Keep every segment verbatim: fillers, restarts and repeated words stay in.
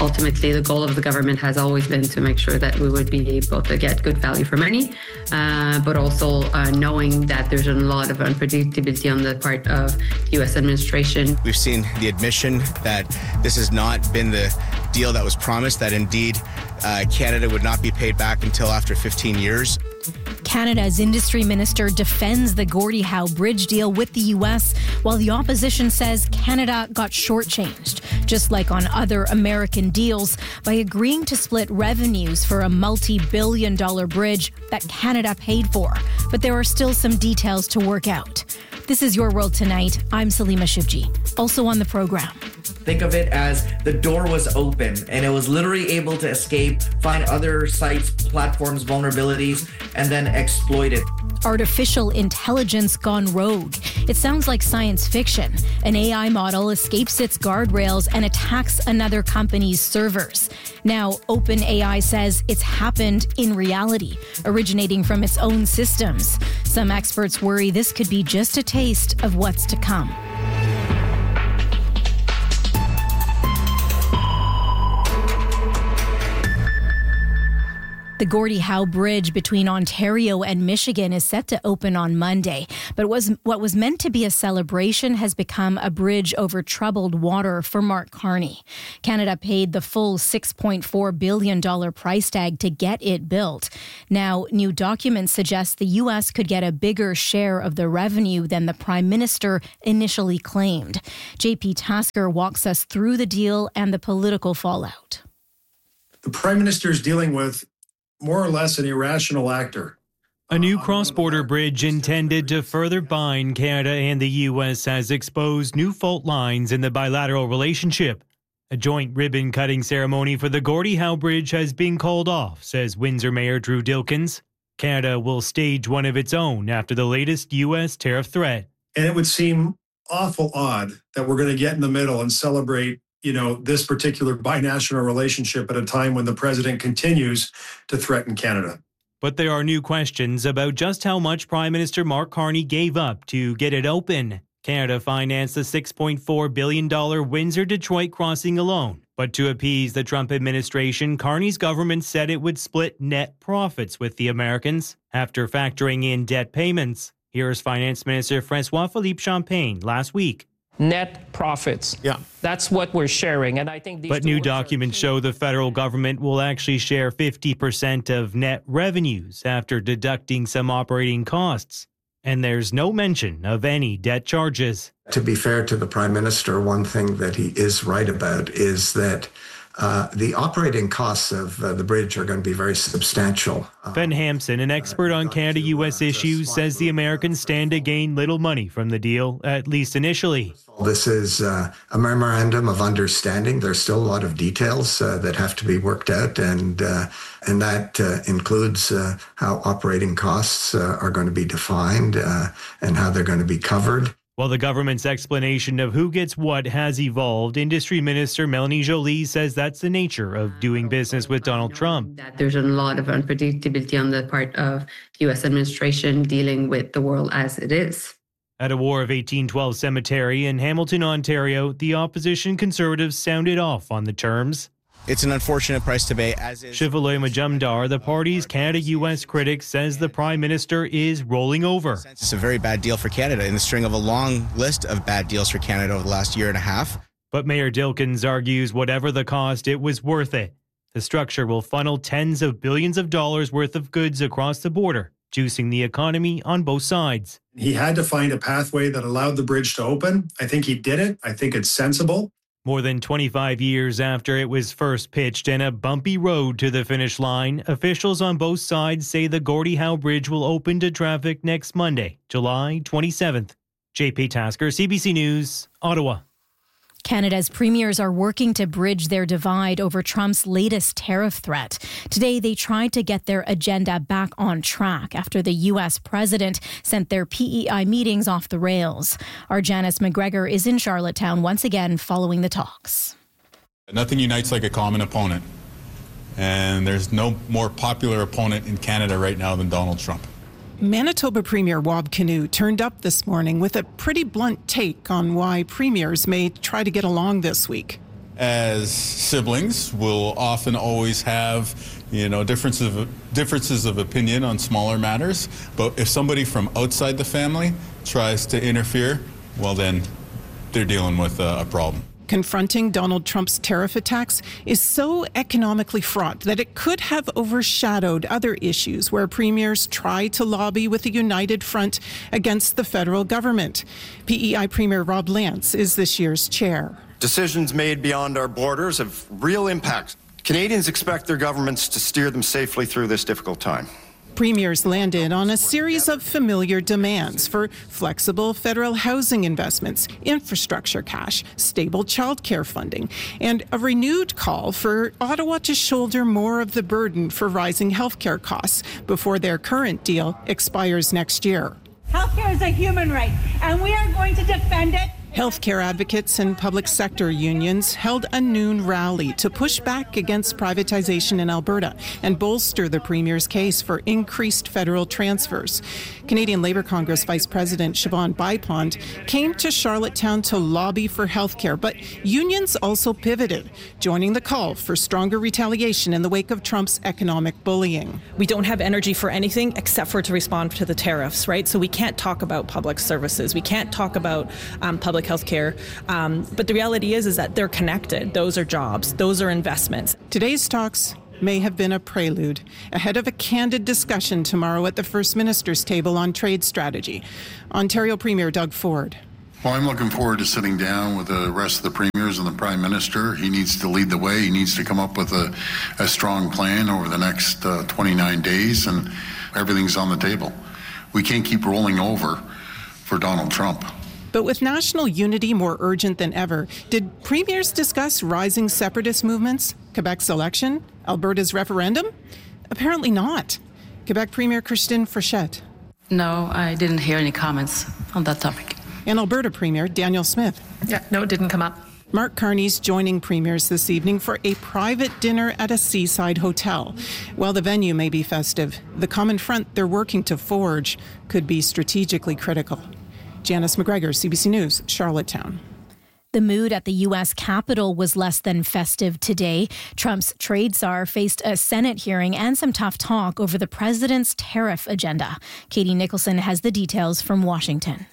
Ultimately, the goal of the government has always been to make sure that we would be able to get good value for money, uh, but also uh, knowing that there's a lot of unpredictability on the part of the U S administration. We've seen the admission that this has not been the deal that was promised, that indeed uh, Canada would not be paid back until after fifteen years. Canada's industry minister defends the Gordie Howe Bridge deal with the U S, while the opposition says Canada got shortchanged, just like on other American deals, by agreeing to split revenues for a multi-billion dollar bridge that Canada paid for. But there are still some details to work out. This is Your World Tonight. I'm Salima Shivji. Also on the program. Think of it as the door was open and it was literally able to escape, find other sites, platforms, vulnerabilities, and then exploit it. Artificial intelligence gone rogue. It sounds like science fiction. An A I model escapes its guardrails and attacks another company's servers. Now, OpenAI says it's happened in reality, originating from its own systems. Some experts worry this could be just a taste of what's to come. The Gordie Howe Bridge between Ontario and Michigan is set to open on Monday, but was what was meant to be a celebration has become a bridge over troubled water for Mark Carney. Canada paid the full six point four billion dollars price tag to get it built. Now, new documents suggest the U S could get a bigger share of the revenue than the Prime Minister initially claimed. J P Tasker walks us through the deal and the political fallout. The Prime Minister is dealing with more or less an irrational actor. A new cross-border bridge intended to further bind Canada and the U S has exposed new fault lines in the bilateral relationship. A joint ribbon-cutting ceremony for the Gordie Howe Bridge has been called off, says Windsor Mayor Drew Dilkens. Canada will stage one of its own after the latest U S tariff threat. And it would seem awful odd that we're going to get in the middle and celebrate you know, this particular binational relationship at a time when the president continues to threaten Canada. But there are new questions about just how much Prime Minister Mark Carney gave up to get it open. Canada financed the six point four billion dollars Windsor-Detroit crossing alone. But to appease the Trump administration, Carney's government said it would split net profits with the Americans after factoring in debt payments. Here's Finance Minister François-Philippe Champagne last week. Net profits. Yeah. That's what we're sharing. And I think these But new documents show the federal government will actually share fifty percent of net revenues after deducting some operating costs. And there's no mention of any debt charges. To be fair to the Prime Minister, one thing that he is right about is that Uh, the operating costs of uh, the bridge are going to be very substantial. Uh, Ben Hampson, an expert on Canada-U S issues, says the Americans stand to gain little money from the deal, at least initially. This is uh, a memorandum of understanding. There's still a lot of details uh, that have to be worked out, and uh, and that uh, includes uh, how operating costs uh, are going to be defined uh, and how they're going to be covered. While the government's explanation of who gets what has evolved, Industry Minister Melanie Joly says that's the nature of doing business with Donald Trump. That there's a lot of unpredictability on the part of the U S administration dealing with the world as it is. At a War of eighteen twelve cemetery in Hamilton, Ontario, the opposition Conservatives sounded off on the terms. It's an unfortunate price to pay, as is... Shivaloy Majumdar, the party's Canada-U S critic, says the Prime Minister is rolling over. It's a very bad deal for Canada in the string of a long list of bad deals for Canada over the last year and a half. But Mayor Dilkens argues whatever the cost, it was worth it. The structure will funnel tens of billions of dollars worth of goods across the border, juicing the economy on both sides. He had to find a pathway that allowed the bridge to open. I think he did it. I think it's sensible. More than twenty-five years after it was first pitched and a bumpy road to the finish line, officials on both sides say the Gordie Howe Bridge will open to traffic next Monday, July twenty-seventh. J P Tasker, C B C News, Ottawa. Canada's premiers are working to bridge their divide over Trump's latest tariff threat. Today, they tried to get their agenda back on track after the U S president sent their P E I meetings off the rails. Our Janice McGregor is in Charlottetown once again following the talks. Nothing unites like a common opponent. And there's no more popular opponent in Canada right now than Donald Trump. Manitoba Premier Wab Kinew turned up this morning with a pretty blunt take on why premiers may try to get along this week. as siblings, will often always have, you know, differences of, differences of opinion on smaller matters. But if somebody from outside the family tries to interfere, well, then they're dealing with a, a problem. Confronting Donald Trump's tariff attacks is so economically fraught that it could have overshadowed other issues where premiers try to lobby with a united front against the federal government. P E I Premier Rob Lance is this year's chair. Decisions made beyond our borders have real impact. Canadians expect their governments to steer them safely through this difficult time. Premiers landed on a series of familiar demands for flexible federal housing investments, infrastructure cash, stable childcare funding, and a renewed call for Ottawa to shoulder more of the burden for rising healthcare costs before their current deal expires next year. Healthcare is a human right, and we are going to defend it. Healthcare advocates and public sector unions held a noon rally to push back against privatization in Alberta and bolster the Premier's case for increased federal transfers. Canadian Labour Congress Vice President Siobhan Bypond came to Charlottetown to lobby for healthcare, but unions also pivoted, joining the call for stronger retaliation in the wake of Trump's economic bullying. We don't have energy for anything except for to respond to the tariffs, right? So we can't talk about public services. We can't talk about um, public health care. Um, but the reality is, is that they're connected. Those are jobs. Those are investments. Today's talks may have been a prelude ahead of a candid discussion tomorrow at the First Minister's table on trade strategy. Ontario Premier Doug Ford. Well, I'm looking forward to sitting down with the rest of the premiers and the Prime Minister. He needs to lead the way. He needs to come up with a, a strong plan over the next uh, twenty-nine days, and everything's on the table. We can't keep rolling over for Donald Trump. But with national unity more urgent than ever, did premiers discuss rising separatist movements, Quebec's election, Alberta's referendum? Apparently not. Quebec Premier Christine Frechette. No, I didn't hear any comments on that topic. And Alberta Premier Danielle Smith. Yeah, no, it didn't come up. Mark Carney's joining premiers this evening for a private dinner at a seaside hotel. While the venue may be festive, the common front they're working to forge could be strategically critical. Janice McGregor, C B C News, Charlottetown. The mood at the U S Capitol was less than festive today. Trump's trade czar faced a Senate hearing and some tough talk over the president's tariff agenda. Katie Nicholson has the details from Washington.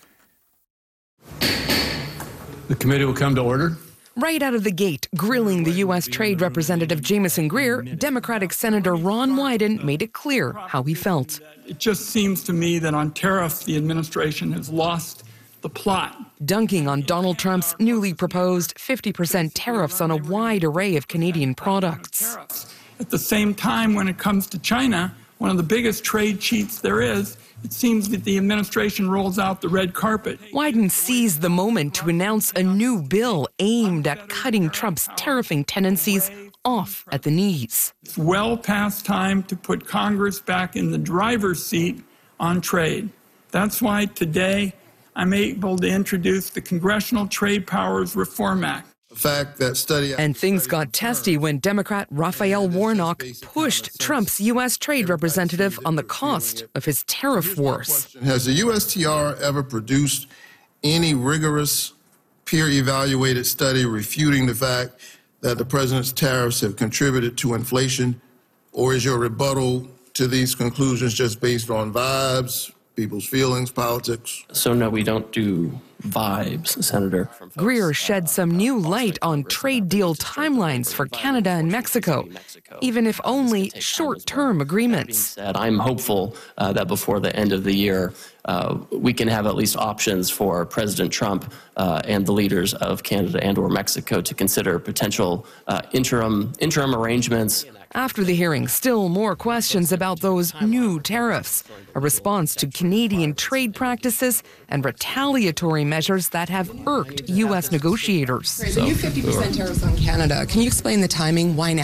The committee will come to order. Right out of the gate, grilling the U S Trade Representative Jamieson Greer, Democratic Senator Ron Wyden made it clear how he felt. It just seems to me that on tariffs, the administration has lost the plot. Dunking on Donald Trump's newly proposed fifty percent tariffs on a wide array of Canadian products. At the same time, when it comes to China, one of the biggest trade cheats there is, it seems that the administration rolls out the red carpet. Wyden seized the moment to announce a new bill aimed at cutting Trump's tariffing tendencies off at the knees. It's well past time to put Congress back in the driver's seat on trade. That's why today I'm able to introduce the Congressional Trade Powers Reform Act. Fact that study and things got testy when Democrat Raphael Warnock pushed Trump's U S trade representative on the cost of his tariff wars. Has the U S T R ever produced any rigorous, peer-evaluated study refuting the fact that the president's tariffs have contributed to inflation, or is your rebuttal to these conclusions just based on vibes, people's feelings, politics? So no, we don't do vibes, Senator. Greer shed some new light on trade deal timelines for Canada and Mexico, even if only short-term agreements. I'm hopeful uh, that before the end of the year, uh, we can have at least options for President Trump uh, and the leaders of Canada and or Mexico to consider potential uh, interim interim arrangements. After the hearing, still more questions about those new tariffs, a response to Canadian trade practices and retaliatory measures that have irked U S negotiators. Right, the new fifty percent tariffs on Canada, can you explain the timing? Why now?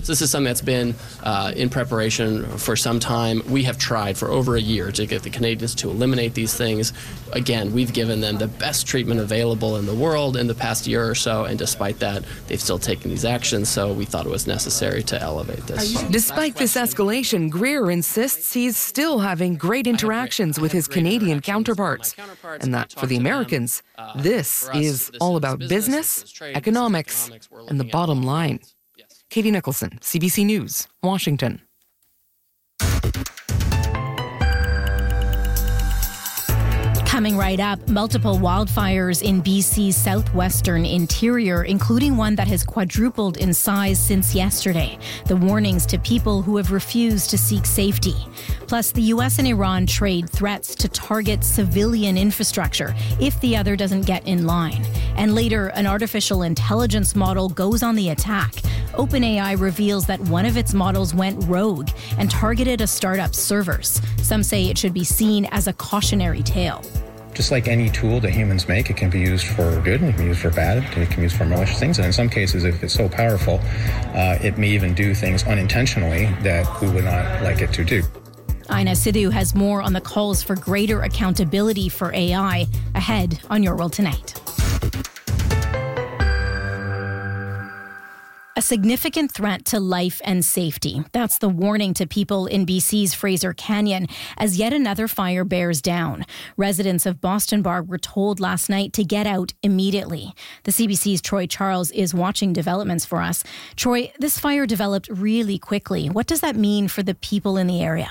So this is something that's been uh, in preparation for some time. We have tried for over a year to get the Canadians to eliminate these things. Again, we've given them the best treatment available in the world in the past year or so, and despite that, they've still taken these actions, so we thought it was necessary to elevate this. Despite this escalation, Greer insists he's still having great interactions with his Canadian counterparts, and that for the Americans, this is all about business, economics, and the bottom line. Katie Nicholson, C B C News, Washington. Coming right up, multiple wildfires in B C's southwestern interior, including one that has quadrupled in size since yesterday. The warnings to people who have refused to seek safety. Plus, the U S and Iran trade threats to target civilian infrastructure if the other doesn't get in line. And later, an artificial intelligence model goes on the attack. OpenAI reveals that one of its models went rogue and targeted a startup's servers. Some say it should be seen as a cautionary tale. Just like any tool that humans make, it can be used for good and it can be used for bad, and it can be used for malicious things. And in some cases, if it's so powerful, uh, it may even do things unintentionally that we would not like it to do. Aina Sidhu has more on the calls for greater accountability for A I ahead on Your World Tonight. A significant threat to life and safety. That's the warning to people in B C's Fraser Canyon as yet another fire bears down. Residents of Boston Bar were told last night to get out immediately. The C B C's Troy Charles is watching developments for us. Troy, this fire developed really quickly. What does that mean for the people in the area?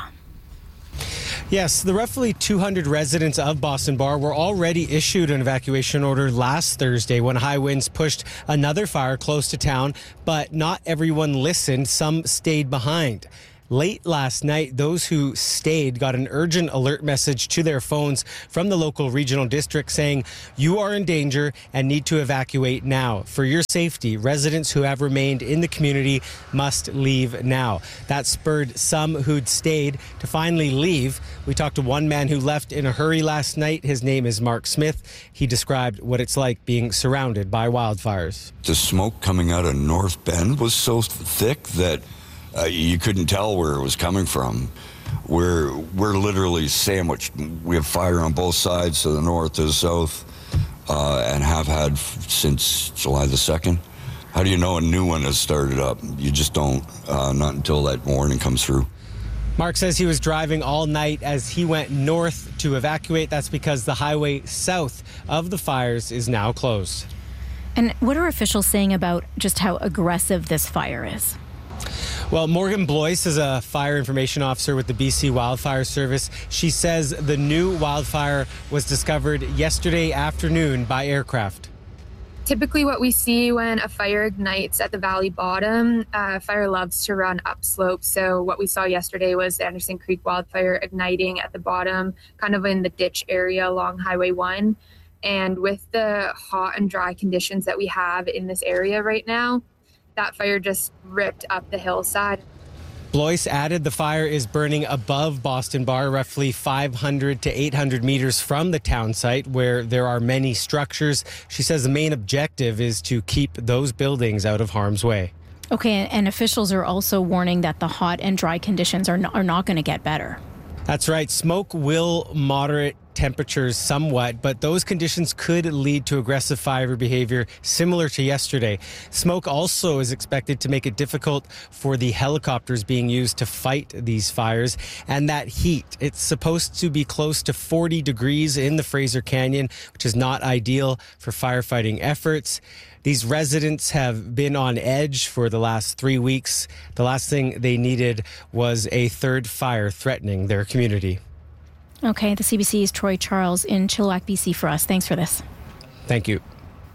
Yes, the roughly two hundred residents of Boston Bar were already issued an evacuation order last Thursday when high winds pushed another fire close to town, but not everyone listened. Some stayed behind. Late last night, those who stayed got an urgent alert message to their phones from the local regional district saying, you are in danger and need to evacuate now. For your safety, residents who have remained in the community must leave now. That spurred some who'd stayed to finally leave. We talked to one man who left in a hurry last night. His name is Mark Smith. He described what it's like being surrounded by wildfires. The smoke coming out of North Bend was so thick that Uh, you couldn't tell where it was coming from. We're we're literally sandwiched. We have fire on both sides, to the north, to the south, uh, and have had f- since July the second. How do you know a new one has started up? You just don't, uh, not until that warning comes through. Mark says he was driving all night as he went north to evacuate. That's because the highway south of the fires is now closed. And what are officials saying about just how aggressive this fire is? Well, Morgan Blois is a fire information officer with the B C Wildfire Service. She says the new wildfire was discovered yesterday afternoon by aircraft. Typically what we see when a fire ignites at the valley bottom, uh, fire loves to run upslope. So what we saw yesterday was the Anderson Creek wildfire igniting at the bottom, kind of in the ditch area along Highway one. And with the hot and dry conditions that we have in this area right now, that fire just ripped up the hillside. Blois added the fire is burning above Boston Bar, roughly five hundred to eight hundred meters from the town site where there are many structures. She says the main objective is to keep those buildings out of harm's way. Okay, and officials are also warning that the hot and dry conditions are not, are not going to get better. That's right. Smoke will moderate temperatures somewhat, but those conditions could lead to aggressive fire behavior similar to yesterday. Smoke also is expected to make it difficult for the helicopters being used to fight these fires. And that heat, it's supposed to be close to forty degrees in the Fraser Canyon, which is not ideal for firefighting efforts. These residents have been on edge for the last three weeks. The last thing they needed was a third fire threatening their community. Okay, the C B C's Troy Charles in Chilliwack, B C for us. Thanks for this. Thank you.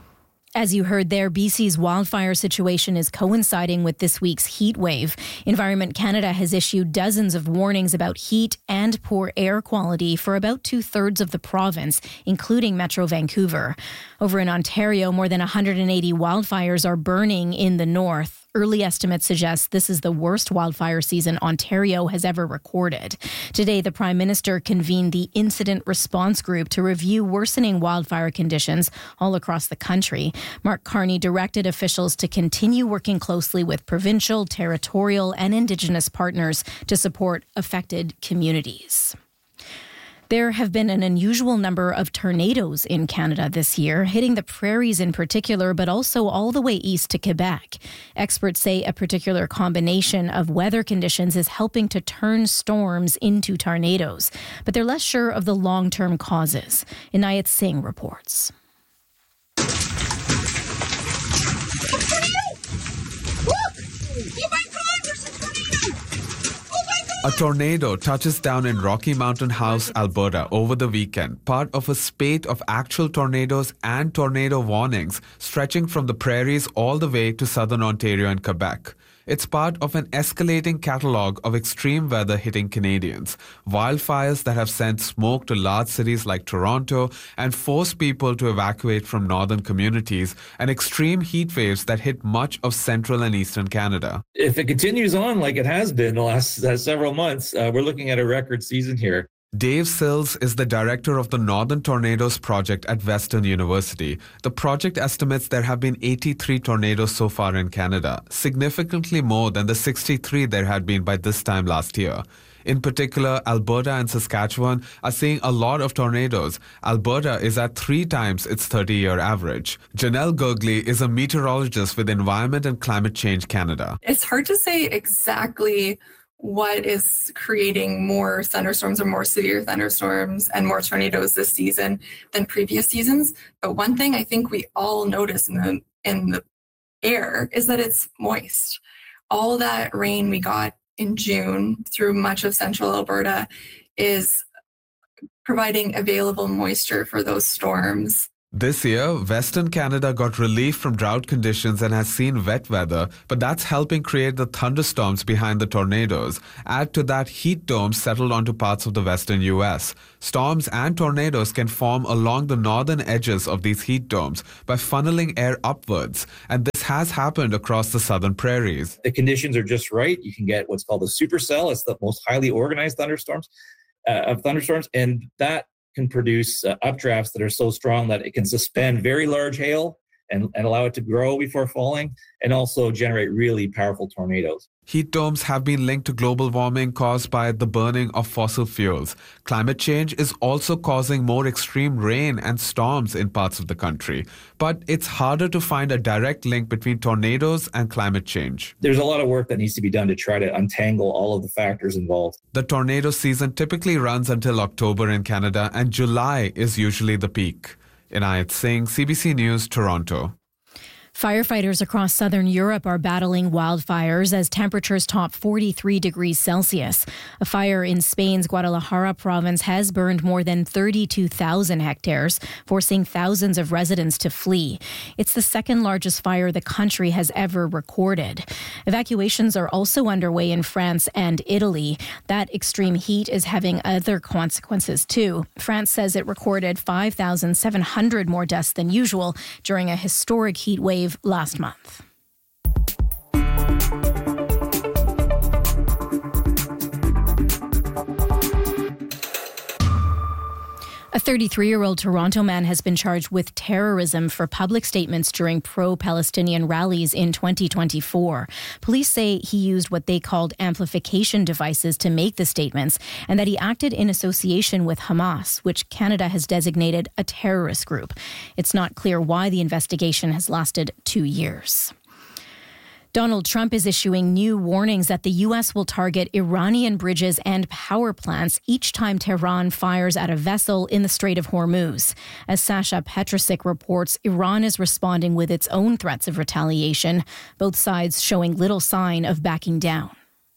As you heard there, B C's wildfire situation is coinciding with this week's heat wave. Environment Canada has issued dozens of warnings about heat and poor air quality for about two-thirds of the province, including Metro Vancouver. Over in Ontario, more than one hundred eighty wildfires are burning in the north. Early estimates suggest this is the worst wildfire season Ontario has ever recorded. Today, the Prime Minister convened the Incident Response Group to review worsening wildfire conditions all across the country. Mark Carney directed officials to continue working closely with provincial, territorial, and Indigenous partners to support affected communities. There have been an unusual number of tornadoes in Canada this year, hitting the prairies in particular, but also all the way east to Quebec. Experts say a particular combination of weather conditions is helping to turn storms into tornadoes, but they're less sure of the long-term causes. Inayat Singh reports. A tornado touches down in Rocky Mountain House, Alberta over the weekend, part of a spate of actual tornadoes and tornado warnings stretching from the prairies all the way to southern Ontario and Quebec. It's part of an escalating catalogue of extreme weather hitting Canadians, wildfires that have sent smoke to large cities like Toronto and forced people to evacuate from northern communities, and extreme heat waves that hit much of central and eastern Canada. If it continues on like it has been the last uh, several months, uh, we're looking at a record season here. Dave Sills is the director of the Northern Tornadoes Project at Western University. The project estimates there have been eighty-three tornadoes so far in Canada, significantly more than the sixty-three there had been by this time last year. In particular, Alberta and Saskatchewan are seeing a lot of tornadoes. Alberta is at three times its thirty-year average. Janelle Gurgley is a meteorologist with Environment and Climate Change Canada. It's hard to say exactly what is creating more thunderstorms or more severe thunderstorms and more tornadoes this season than previous seasons. But one thing I think we all notice in the in the air is that it's moist. All that rain we got in June through much of central Alberta is providing available moisture for those storms. This year, Western Canada got relief from drought conditions and has seen wet weather, but that's helping create the thunderstorms behind the tornadoes. Add to that, heat domes settled onto parts of the western U S. Storms and tornadoes can form along the northern edges of these heat domes by funneling air upwards, and this has happened across the southern prairies. The conditions are just right. You can get what's called a supercell. It's the most highly organized thunderstorms uh, of thunderstorms, and that can produce uh, updrafts that are so strong that it can suspend very large hail and, and allow it to grow before falling, and also generate really powerful tornadoes. Heat domes have been linked to global warming caused by the burning of fossil fuels. Climate change is also causing more extreme rain and storms in parts of the country. But it's harder to find a direct link between tornadoes and climate change. There's a lot of work that needs to be done to try to untangle all of the factors involved. The tornado season typically runs until October in Canada, and July is usually the peak. Inayat Singh, C B C News, Toronto. Firefighters across southern Europe are battling wildfires as temperatures top forty-three degrees Celsius. A fire in Spain's Guadalajara province has burned more than thirty-two thousand hectares, forcing thousands of residents to flee. It's the second largest fire the country has ever recorded. Evacuations are also underway in France and Italy. That extreme heat is having other consequences too. France says it recorded five thousand seven hundred more deaths than usual during a historic heat wave last month. A thirty-three-year-old Toronto man has been charged with terrorism for public statements during pro-Palestinian rallies in twenty twenty-four. Police say he used what they called amplification devices to make the statements, and that he acted in association with Hamas, which Canada has designated a terrorist group. It's not clear why the investigation has lasted two years. Donald Trump is issuing new warnings that the U S will target Iranian bridges and power plants each time Tehran fires at a vessel in the Strait of Hormuz. As Sasha Petrusik reports, Iran is responding with its own threats of retaliation, both sides showing little sign of backing down.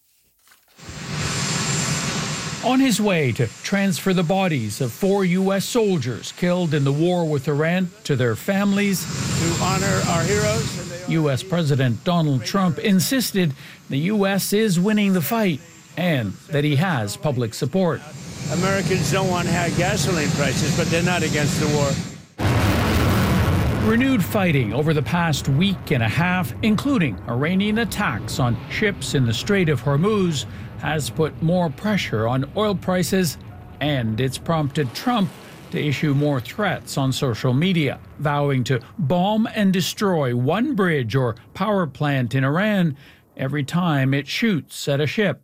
On his way to transfer the bodies of four U S soldiers killed in the war with Iran to their families, to honor our heroes, U S President Donald Trump insisted the U S is winning the fight and that he has public support. Americans don't want high gasoline prices, but they're not against the war. Renewed fighting over the past week and a half, including Iranian attacks on ships in the Strait of Hormuz, has put more pressure on oil prices, and it's prompted Trump to issue more threats on social media, vowing to bomb and destroy one bridge or power plant in Iran every time it shoots at a ship.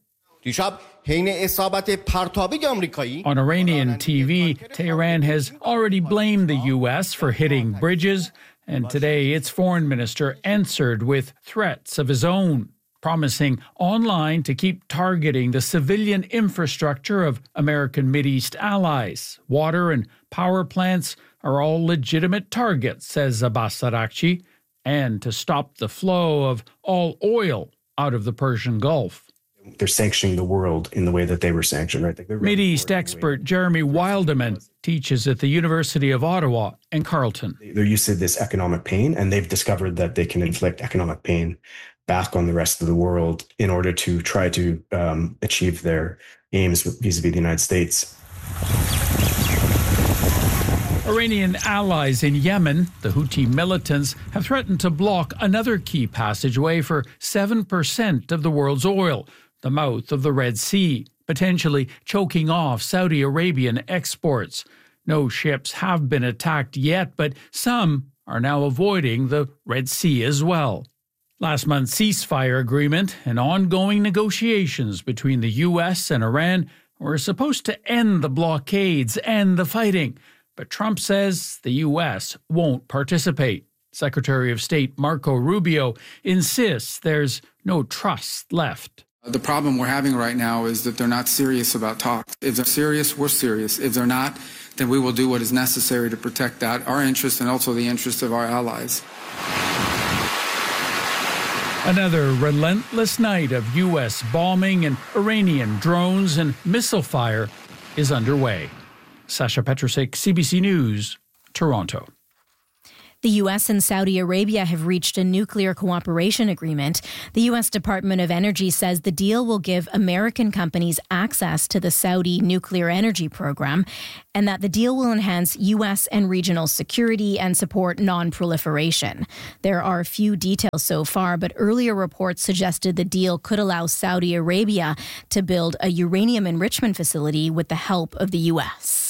On Iranian T V, Tehran has already blamed the U S for hitting bridges, and today its foreign minister answered with threats of his own, promising online to keep targeting the civilian infrastructure of American Mideast allies. Water and power plants are all legitimate targets, says Abbas Araghchi, and to stop the flow of all oil out of the Persian Gulf. They're sanctioning the world in the way that they were sanctioned, right? Mideast expert Jeremy Wilderman teaches at the University of Ottawa and Carleton. They're used to this economic pain, and they've discovered that they can inflict economic pain back on the rest of the world in order to try to um, achieve their aims vis-a-vis the United States. Iranian allies in Yemen, the Houthi militants, have threatened to block another key passageway for seven percent of the world's oil, the mouth of the Red Sea, potentially choking off Saudi Arabian exports. No ships have been attacked yet, but some are now avoiding the Red Sea as well. Last month's ceasefire agreement and ongoing negotiations between the U S and Iran were supposed to end the blockades and the fighting. But Trump says the U S won't participate. Secretary of State Marco Rubio insists there's no trust left. The problem we're having right now is that they're not serious about talks. If they're serious, we're serious. If they're not, then we will do what is necessary to protect that, our interests and also the interests of our allies. Another relentless night of U S bombing and Iranian drones and missile fire is underway. Sasha Petrusik, C B C News, Toronto. The U S and Saudi Arabia have reached a nuclear cooperation agreement. The U S Department of Energy says the deal will give American companies access to the Saudi nuclear energy program, and that the deal will enhance U S and regional security and support non-proliferation. There are few details so far, but earlier reports suggested the deal could allow Saudi Arabia to build a uranium enrichment facility with the help of the U S.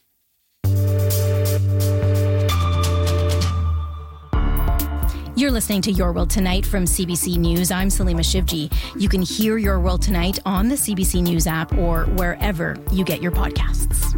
You're listening to Your World Tonight from C B C News. I'm Salima Shivji. You can hear Your World Tonight on the C B C News app or wherever you get your podcasts.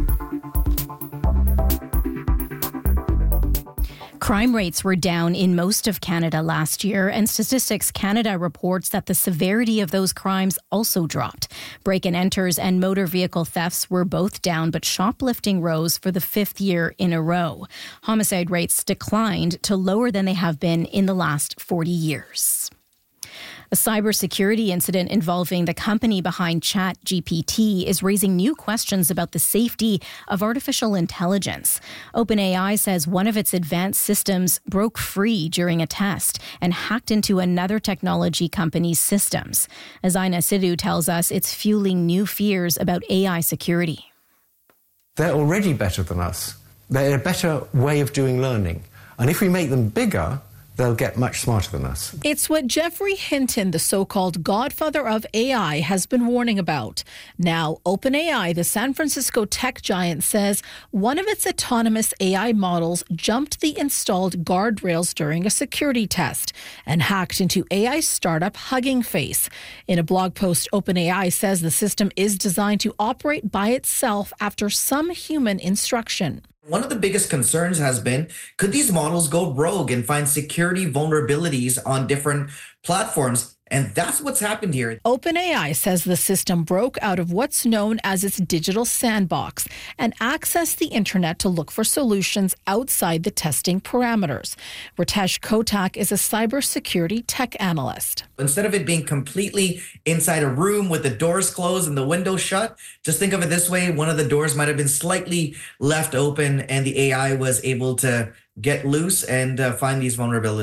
Crime rates were down in most of Canada last year, and Statistics Canada reports that the severity of those crimes also dropped. Break-and-enters and motor vehicle thefts were both down, but shoplifting rose for the fifth year in a row. Homicide rates declined to lower than they have been in the last forty years. A cybersecurity incident involving the company behind ChatGPT is raising new questions about the safety of artificial intelligence. OpenAI says one of its advanced systems broke free during a test and hacked into another technology company's systems. As Aina Sidhu tells us, it's fueling new fears about A I security. They're already better than us. They're a better way of doing learning. And if we make them bigger, they'll get much smarter than us. It's what Geoffrey Hinton, the so-called godfather of A I, has been warning about. Now, OpenAI, the San Francisco tech giant, says one of its autonomous A I models jumped the installed guardrails during a security test and hacked into A I startup Hugging Face. In a blog post, OpenAI says the system is designed to operate by itself after some human instruction. One of the biggest concerns has been, could these models go rogue and find security vulnerabilities on different platforms? And that's what's happened here. OpenAI says the system broke out of what's known as its digital sandbox and accessed the internet to look for solutions outside the testing parameters. Ritesh Kotak is a cybersecurity tech analyst. Instead of it being completely inside a room with the doors closed and the windows shut, just think of it this way. One of the doors might have been slightly left open and the A I was able to get loose and uh, find these vulnerabilities.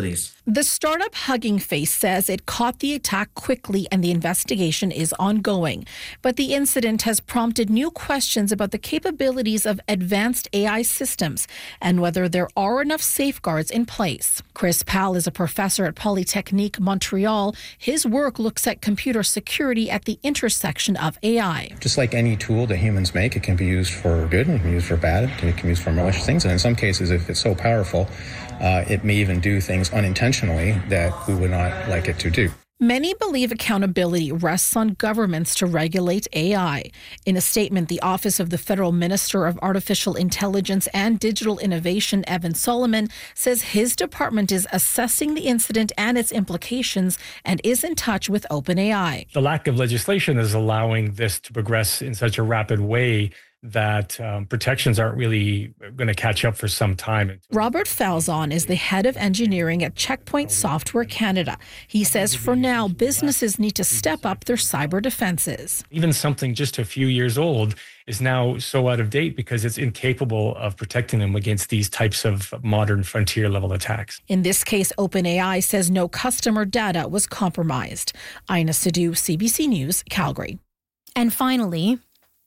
The startup Hugging Face says it caught the attack quickly and the investigation is ongoing. But the incident has prompted new questions about the capabilities of advanced A I systems and whether there are enough safeguards in place. Chris Pal is a professor at Polytechnique Montreal. His work looks at computer security at the intersection of A I. Just like any tool that humans make, it can be used for good and it can be used for bad and it can be used for malicious things. And in some cases, if it's so powerful, uh, it may even do things unintentionally that we would not like it to do. Many believe accountability rests on governments to regulate A I. In a statement, the Office of the Federal Minister of Artificial Intelligence and Digital Innovation, Evan Solomon, says his department is assessing the incident and its implications and is in touch with OpenAI. The lack of legislation is allowing this to progress in such a rapid way that um, protections aren't really going to catch up for some time. Robert Falzon is the head of engineering at Checkpoint Software Canada. He says for now, businesses need to step up their cyber defenses. Even something just a few years old is now so out of date because it's incapable of protecting them against these types of modern frontier level attacks. In this case, OpenAI says no customer data was compromised. Ina Sidhu, C B C News, Calgary. And finally,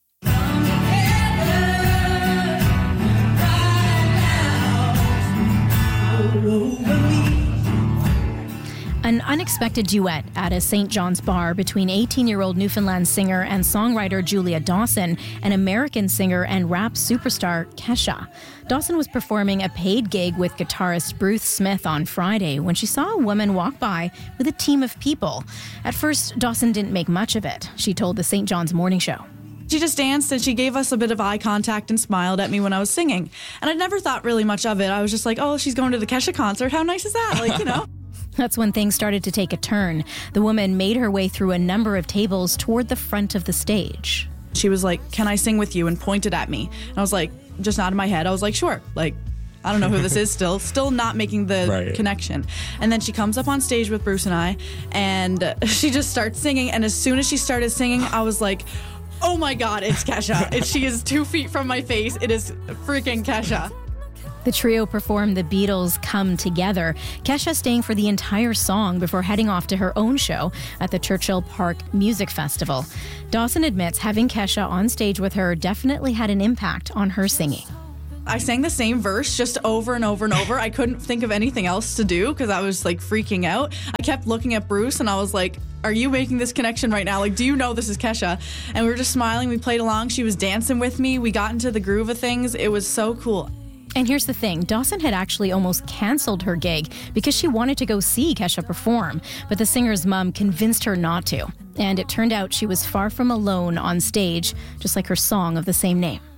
an unexpected duet at a Saint John's bar between eighteen-year-old Newfoundland singer and songwriter Julia Dawson and American singer and rap superstar Kesha. Dawson was performing a paid gig with guitarist Bruce Smith on Friday when she saw a woman walk by with a team of people. At first, Dawson didn't make much of it. She told the Saint John's Morning Show. She just danced and she gave us a bit of eye contact and smiled at me when I was singing. And I'd never thought really much of it. I was just like, oh, she's going to the Kesha concert. How nice is that? Like, you know. That's when things started to take a turn. The woman made her way through a number of tables toward the front of the stage. She was like, can I sing with you? And pointed at me. And I was like, just nodded my head. I was like, sure. Like, I don't know who this is still. Still not making the right. connection. And then she comes up on stage with Bruce and I, and she just starts singing. And as soon as she started singing, I was like, oh my God, it's Kesha. And she is two feet from my face. It is freaking Kesha. The trio performed the Beatles' Come Together, Kesha staying for the entire song before heading off to her own show at the Churchill Park Music Festival. Dawson admits having Kesha on stage with her definitely had an impact on her singing. I sang the same verse just over and over and over. I couldn't think of anything else to do because I was like freaking out. I kept looking at Bruce and I was like, are you making this connection right now? Like, do you know this is Kesha? And we were just smiling. We played along. She was dancing with me. We got into the groove of things. It was so cool. And here's the thing, Dawson had actually almost canceled her gig because she wanted to go see Kesha perform, but the singer's mom convinced her not to. And it turned out she was far from alone on stage, just like her song of the same name.